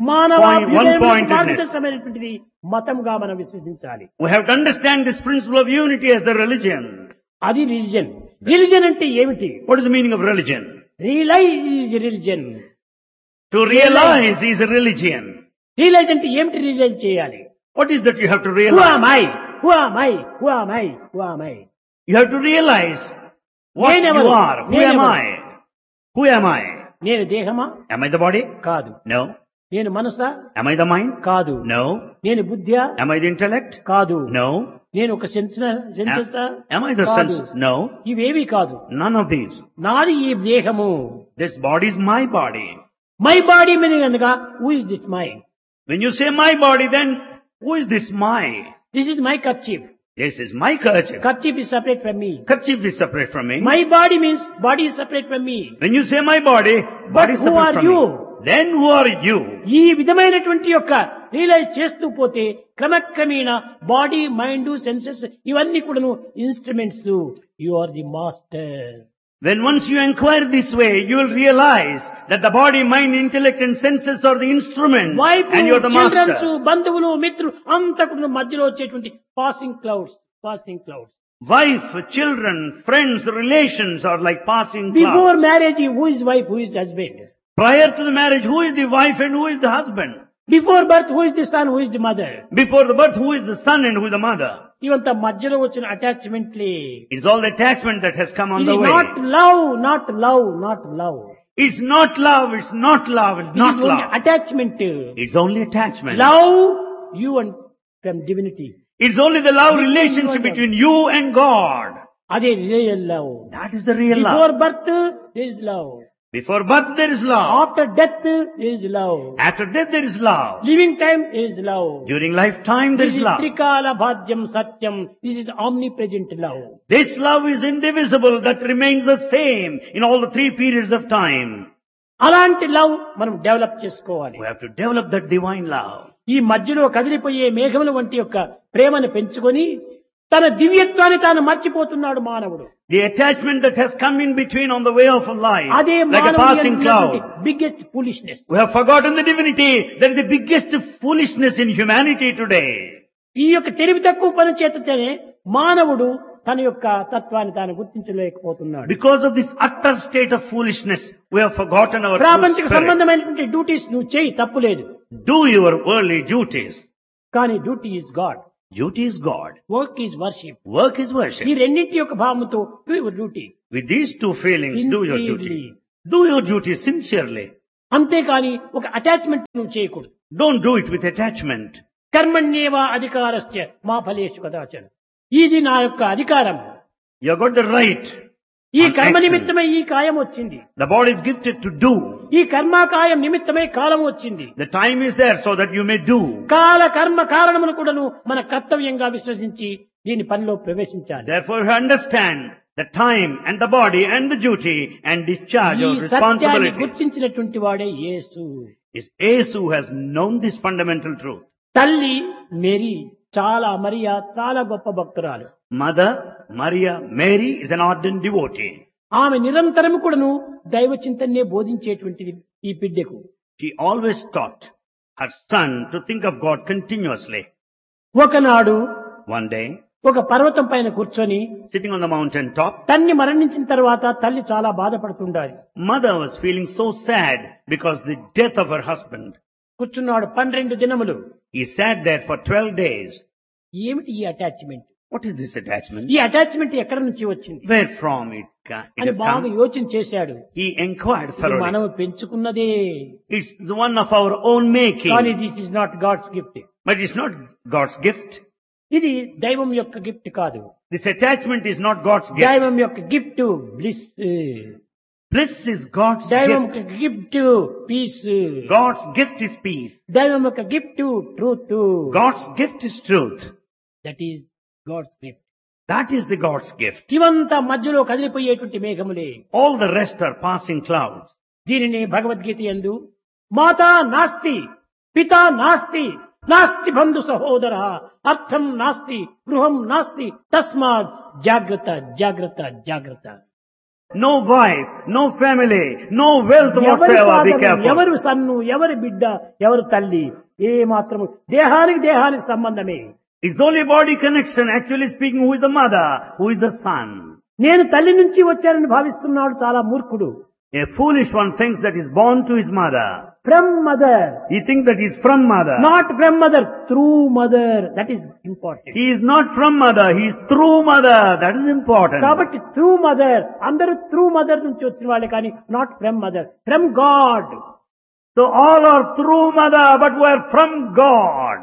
Speaker 1: మానవాభిమానమైనటువంటిది మతంగా మనం విశ్వసించాలి.
Speaker 2: We have to understand this principle of unity as the religion.
Speaker 1: అది రిలిజన్. రిలిజన్ అంటే ఏమిటి?
Speaker 2: What is the meaning of religion?
Speaker 1: Realise is religion.
Speaker 2: To realize is a religion.
Speaker 1: Realise అంటే ఏమిటి? Realise చేయాలి.
Speaker 2: What is that you have to
Speaker 1: Who
Speaker 2: realize?
Speaker 1: am I? Who am I? Who am I? Who am I?
Speaker 2: You have to realize what you
Speaker 1: Nenevaru.
Speaker 2: are. Who am I? Who am I?
Speaker 1: నేను దేహమా?
Speaker 2: Am I the body?
Speaker 1: కాదు.
Speaker 2: No.
Speaker 1: నేను మనసా?
Speaker 2: Am I the mind?
Speaker 1: కాదు.
Speaker 2: No.
Speaker 1: నేను బుద్ధ్యా?
Speaker 2: Am I the intellect?
Speaker 1: కాదు.
Speaker 2: No.
Speaker 1: నేను ఒక సెన్సెసా?
Speaker 2: Am I the
Speaker 1: కాదు.
Speaker 2: senses? No.
Speaker 1: ఇవేవి కాదు.
Speaker 2: None of these.
Speaker 1: నాది ఈ దేహము.
Speaker 2: This body is my body.
Speaker 1: My body meaning అనగా who is this my?
Speaker 2: When you say my body, then who is this my?
Speaker 1: This is my kerchief.
Speaker 2: This is my kerchief.
Speaker 1: Kharchief is separate from me.
Speaker 2: Kerchief is separate from me.
Speaker 1: My body means body is separate from me.
Speaker 2: When you say my body, body is
Speaker 1: who
Speaker 2: separate
Speaker 1: are
Speaker 2: from
Speaker 1: you?
Speaker 2: me. Then who are you?
Speaker 1: ఈ విధమైనటువంటి యొక్క realise చేస్తూ పోతే క్రమక్రమేణ body, mind, senses ఇవన్నీ కూడాను instruments. You are the master.
Speaker 2: When once you inquire this way, you will realize that the body, mind, intellect and senses are the instruments
Speaker 1: wife,
Speaker 2: and you are the
Speaker 1: children's,
Speaker 2: master.
Speaker 1: బంధువులు, మిత్రులు అంతా కూడా మధ్యలో వచ్చేటువంటి passing clouds.
Speaker 2: Wife, children, friends, relations are like passing
Speaker 1: before
Speaker 2: clouds.
Speaker 1: Marriage who is wife, who is husband?
Speaker 2: Prior to the marriage, who is the wife and who is the husband?
Speaker 1: Before birth who is the sun, who is the mother?
Speaker 2: Before the birth, who is the son and who is the mother?
Speaker 1: ఇవంతా మధ్యలో వచ్చిన అటాచ్మెంట్లే.
Speaker 2: It's all the attachment that has come on
Speaker 1: ఇది
Speaker 2: the way.
Speaker 1: Not love, not love, not love.
Speaker 2: It's not love, it's not love, it's not love.
Speaker 1: Attachment.
Speaker 2: It's only attachment.
Speaker 1: Love you and from divinity.
Speaker 2: It's only the love relationship between you and God.
Speaker 1: అదే real love.
Speaker 2: That is the real
Speaker 1: before
Speaker 2: love.
Speaker 1: Birth there is love.
Speaker 2: Before birth there is love.
Speaker 1: After death there is love.
Speaker 2: After death there is love.
Speaker 1: Living time there is love.
Speaker 2: During lifetime there is love.
Speaker 1: త్రికాల భాజ్యం సత్యం. This is omni present love.
Speaker 2: This love is indivisible, that remains the same in all the 3 periods of time.
Speaker 1: అలాంటి love మనం develop చేసుకోవాలి.
Speaker 2: We have to develop that divine love.
Speaker 1: ఈ మధ్యలో కదిలిపోయే మేఘముల వంటి యొక్క ప్రేమను పెంచుకొని తన దివ్యత్వాన్ని తాను మర్చిపోతున్నాడు మానవుడు.
Speaker 2: The attachment that has come in between on the way of life,
Speaker 1: అదే
Speaker 2: like a passing cloud.
Speaker 1: Biggest foolishness.
Speaker 2: We have forgotten the divinity. That is the biggest foolishness in humanity today.
Speaker 1: ఈ యొక్క తెలివి తక్కువ పని చేతనే మానవుడు తన యొక్క తత్వాన్ని తాను గుర్తించలేకపోతున్నాడు.
Speaker 2: Because of this utter state of foolishness, we have forgotten our true
Speaker 1: ప్రాపంచిక
Speaker 2: spirit.
Speaker 1: సంబంధమైనటువంటి డ్యూటీస్ నువ్వు చేయి, తప్పులేదు.
Speaker 2: Do your worldly duties.
Speaker 1: కానీ duty is God.
Speaker 2: Duty is God.
Speaker 1: Work is worship.
Speaker 2: Work is worship.
Speaker 1: ఈ రెండింటి యొక్క భావముతో do your duty.
Speaker 2: With these 2 feelings, do your duty. Do your duty sincerely.
Speaker 1: అంతేకాని ఒక అటాచ్మెంట్ నువ్వు చేయకూడదు.
Speaker 2: Don't do it with attachment.
Speaker 1: కర్మణ్యేవా అధికారస్య మా ఫలేషు కదాచన. ఇది నా యొక్క అధికారం.
Speaker 2: You have got the right.
Speaker 1: ఈ
Speaker 2: on
Speaker 1: కర్మ
Speaker 2: action.
Speaker 1: నిమిత్తమై ఈ కాయం వచ్చింది.
Speaker 2: The body is gifted to do.
Speaker 1: ఈ కర్మాకాయం నిమిత్తమై కాలం వచ్చింది.
Speaker 2: The time is there so that you may do.
Speaker 1: కాల కర్మ కారణమును కూడాను మన కర్తవ్యంగా విశ్వసించి దీని పనిలో ప్రవేశించాలి.
Speaker 2: Therefore you understand the time and the body and the duty and discharge
Speaker 1: ఈ
Speaker 2: your
Speaker 1: సత్యాన్ని
Speaker 2: responsibility.
Speaker 1: గుర్తించినటువంటి వాడే యేసు.
Speaker 2: It's Ace who has known this fundamental truth.
Speaker 1: తల్లి మేరీ మరియా చాలా గొప్ప భక్తురాలు.
Speaker 2: Mother Maria Mary is an ardent devotee.
Speaker 1: ఆమె నిరంతరము కూడాను దైవ చింతనే బోధించేటువంటిది ఈ బిడ్డకు.
Speaker 2: She always taught her son to think of God continuously.
Speaker 1: ఒకనాడు
Speaker 2: One day,
Speaker 1: ఒక పర్వతం పైన కూర్చొని
Speaker 2: sitting on the mountain top,
Speaker 1: తల్లి మరణించిన తర్వాత తల్లి చాలా బాధపడుతుండాలి.
Speaker 2: mother was feeling so sad because the death of her husband.
Speaker 1: కూర్చున్నాడు 12 దినములు.
Speaker 2: He sat there for 12 days.
Speaker 1: ఏమిటి ఈ attachment?
Speaker 2: What is this attachment?
Speaker 1: ఈ అటాచ్మెంట్ ఎక్కడి నుంచి వచ్చింది
Speaker 2: Where from it
Speaker 1: అని
Speaker 2: has
Speaker 1: బాగా
Speaker 2: come?
Speaker 1: యోచన చేశాడు.
Speaker 2: He inquired
Speaker 1: ఇది
Speaker 2: thoroughly.
Speaker 1: మనం పెంచుకున్నదే,
Speaker 2: It's one of our own making.
Speaker 1: కానీ this is not God's gift.
Speaker 2: But it's not God's gift.
Speaker 1: ఇది దైవం యొక్క గిఫ్ట్ కాదు.
Speaker 2: This attachment is not God's gift.
Speaker 1: దైవం యొక్క gift bliss.
Speaker 2: Bliss is God's
Speaker 1: దైవం
Speaker 2: gift.
Speaker 1: యొక్క gift piece.
Speaker 2: God's gift is peace.
Speaker 1: దైవం యొక్క gift truth.
Speaker 2: God's gift is truth.
Speaker 1: That is God's gift.
Speaker 2: That is the God's gift.
Speaker 1: ఇవంతా మధ్యలో కదిలిపోయేటువంటి మేఘములే.
Speaker 2: All the rest are passing clouds.
Speaker 1: దీనిని భగవద్గీత యందు మాతా నాస్తి, పితా నాస్తి, నాస్తి బంధు సహోదర, అర్థం నాస్తి, గృహం నాస్తి, తస్మాత్ జాగ్రత్త జాగ్రత్త జాగ్రత్త.
Speaker 2: No wife, no family, no wealth
Speaker 1: ఎవరి
Speaker 2: whatsoever. Be
Speaker 1: father,
Speaker 2: careful.
Speaker 1: ఎవరు సన్ను, ఎవరి బిడ్డ, ఎవరు తల్లి, ఏ మాత్రము దేహానికి సంబంధమే.
Speaker 2: It's only body connection. Actually speaking, who is the mother? Who is the son?
Speaker 1: నేను తల్లి నుంచి వచ్చానని భావిస్తున్నాడు చాలా మూర్ఖుడు.
Speaker 2: A foolish one thinks that is born to his mother.
Speaker 1: From mother,
Speaker 2: He thinks that he is from mother.
Speaker 1: Not from mother, through mother. That is important.
Speaker 2: He is not from mother. He is through mother. That is important.
Speaker 1: కాబట్టి through mother, అందరూ through mother నుంచి వచ్చిన వాళ్ళే కానీ not from mother, from God.
Speaker 2: So all are through mother, but were from God.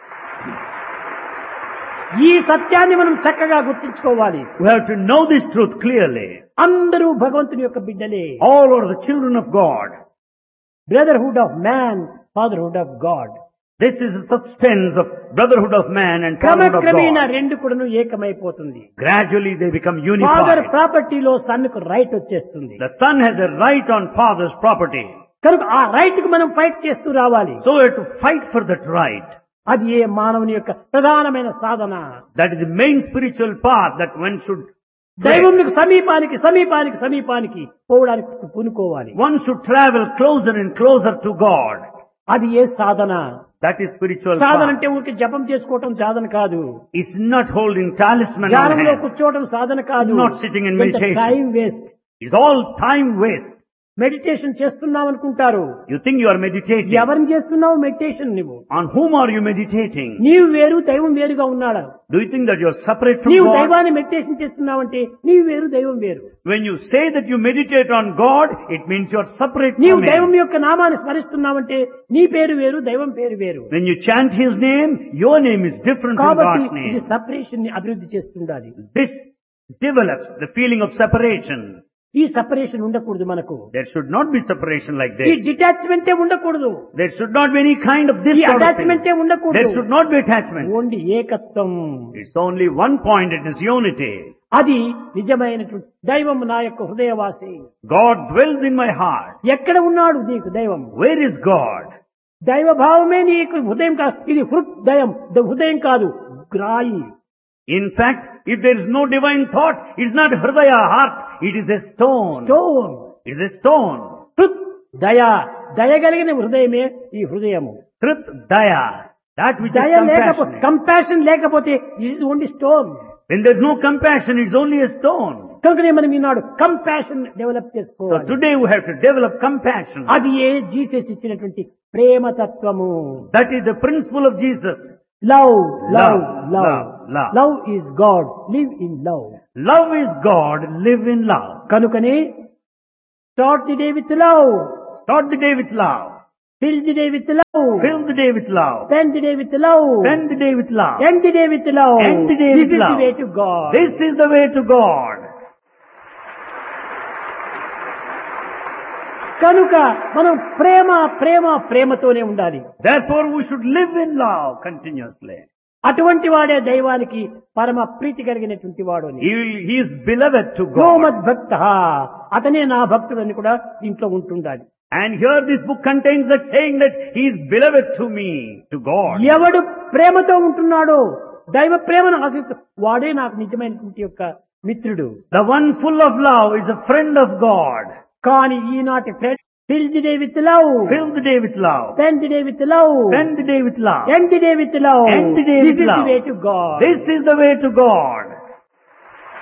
Speaker 1: ఈ సత్యాన్ని మనం చక్కగా గుర్తించుకోవాలి.
Speaker 2: We have to know this truth clearly.
Speaker 1: అందరూ భగవంతుని యొక్క బిడ్డలే.
Speaker 2: All are the children of God.
Speaker 1: Brotherhood of man, fatherhood of God.
Speaker 2: This is the substance of brotherhood of man and fatherhood of
Speaker 1: క్రమక్రమేణా
Speaker 2: God.
Speaker 1: రెండు కూడాను ఏకమైపోతుంది.
Speaker 2: Gradually they become
Speaker 1: father
Speaker 2: unified.
Speaker 1: ప్రాపర్టీలో sun కు right వచ్చేస్తుంది.
Speaker 2: The son has a right on father's property.
Speaker 1: కనుక ఆ right కు మనం fight చేస్తూ రావాలి.
Speaker 2: So we have to fight for that right.
Speaker 1: అది ఏ మానవుని యొక్క ప్రధానమైన సాధన.
Speaker 2: That is the main spiritual path that one should tread.
Speaker 1: దైవంకు సమీపానికి సమీపానికి సమీపానికి పోవడానికి పూనుకోవాలి.
Speaker 2: One should travel closer and closer to God.
Speaker 1: అది ఏ సాధన.
Speaker 2: That is spiritual
Speaker 1: Sadhana
Speaker 2: path.
Speaker 1: అంటే ఊరికి జపం చేసుకోవటం సాధన కాదు.
Speaker 2: It's not holding talisman on
Speaker 1: ధ్యానంలో
Speaker 2: hand.
Speaker 1: కూర్చోవడం సాధన కాదు.
Speaker 2: Not sitting in meditation.
Speaker 1: Time waste.
Speaker 2: It's all time waste.
Speaker 1: Meditation చేస్తున్నావు అనుకుంటారు.
Speaker 2: You think you are meditating.
Speaker 1: ఎవరిని చేస్తున్నావు మెడిటేషన్ నువ్వు?
Speaker 2: On whom are you meditating?
Speaker 1: నీవు వేరు దైవం వేరుగా ఉన్నాడు.
Speaker 2: Do you think that you are separate from
Speaker 1: నీవు
Speaker 2: God?
Speaker 1: దైవాన్ని మెడిటేషన్ చేస్తున్నావంటే నీవు వేరు దైవం వేరు.
Speaker 2: When you say that you meditate on God, it means you are separate
Speaker 1: నీవు
Speaker 2: from
Speaker 1: దైవం
Speaker 2: Him.
Speaker 1: యొక్క నామాన్ని స్మరిస్తున్నావంటే నీ పేరు వేరు దైవం పేరు వేరు.
Speaker 2: When you chant His name, your name is different from
Speaker 1: కాబట్టి
Speaker 2: God's
Speaker 1: ఇది
Speaker 2: name.
Speaker 1: సపరేషన్ ని అభివృద్ధి చేస్తుండాలి.
Speaker 2: This develops the feeling of separation.
Speaker 1: ఈ సపరేషన్ ఉండకూడదు మనకు.
Speaker 2: There should not be separation like
Speaker 1: ఈ
Speaker 2: this.
Speaker 1: డిటాచ్మెంటే ఉండకూడదు.
Speaker 2: There should not be any kind of this
Speaker 1: ఈ
Speaker 2: sort of thing.
Speaker 1: అటాచ్మెంటే ఉండకూడదు.
Speaker 2: There should not be attachment.
Speaker 1: Only ఏకత్వం.
Speaker 2: It's only one point, it is unity.
Speaker 1: అది నిజమైనటువంటి దైవం నా యొక్క హృదయవాసి.
Speaker 2: God dwells in my heart.
Speaker 1: ఎక్కడ ఉన్నాడు నీకు దైవం?
Speaker 2: Where is God?
Speaker 1: దైవ భావమే నీకు హృదయం కాదు. ఇది హృదయం, హృదయం కాదు, గ్రాయి.
Speaker 2: In fact, if there is no divine thought, it's not Hridaya, heart, it is a stone.
Speaker 1: Stone.
Speaker 2: It is a stone.
Speaker 1: హృద్ దయ, దయగలిగిన హృదయమే ఈ హృదయము.
Speaker 2: Truth, Daya, that which is
Speaker 1: దయ లేకపోతే,
Speaker 2: compassionate.
Speaker 1: కంపాషన్ లేకపోతే this is only stone.
Speaker 2: When there is no compassion, it's only a stone.
Speaker 1: కనుకనే మనం ఈనాడు కంపాషన్ డెవలప్
Speaker 2: So
Speaker 1: చేసుకోవాలి.
Speaker 2: today we have to develop compassion.
Speaker 1: అది ఏ జీసస్ ఇచ్చినటువంటి ప్రేమతత్వము.
Speaker 2: That is the principle of Jesus.
Speaker 1: Love love
Speaker 2: Love,
Speaker 1: love
Speaker 2: love, love.
Speaker 1: Love is God, live in love.
Speaker 2: Love is God, live in love.
Speaker 1: కనుకనే start the day with love,
Speaker 2: Start the day with love.
Speaker 1: Fill the day with love,
Speaker 2: Fill the day with love.
Speaker 1: Spend the day with love,
Speaker 2: Spend the day with love.
Speaker 1: End the day with love.
Speaker 2: End the day
Speaker 1: this
Speaker 2: with
Speaker 1: is the
Speaker 2: love.
Speaker 1: Way to God.
Speaker 2: This is the way to God.
Speaker 1: కనుక మనం ప్రేమ ప్రేమ ప్రేమతోనే ఉండాలి.
Speaker 2: Therefore we should live in love continuously.
Speaker 1: అటువంటి వాడే దైవానికి పరమ ప్రీతి కలిగినటువంటి వాడు అని.
Speaker 2: He is beloved to
Speaker 1: యో
Speaker 2: God.
Speaker 1: మద్భక్త, అతనే నా భక్తుడని కూడా ఇంట్లో ఉంటుండాలి.
Speaker 2: And here this book contains that saying that he is beloved to me, to God.
Speaker 1: ఎవడు ప్రేమతో ఉంటున్నాడో, దైవ ప్రేమను ఆశిస్తూ వాడే నాకు నిజమైనటువంటి యొక్క మిత్రుడు.
Speaker 2: The one full of love is a friend of God.
Speaker 1: కానీ ఈనాటి friend fill the day with love,
Speaker 2: Fill the day with love.
Speaker 1: Spend the day with love,
Speaker 2: Spend the day with love.
Speaker 1: End the day with love.
Speaker 2: End the day
Speaker 1: this
Speaker 2: with
Speaker 1: is the
Speaker 2: love.
Speaker 1: Way to God.
Speaker 2: This is the way to God.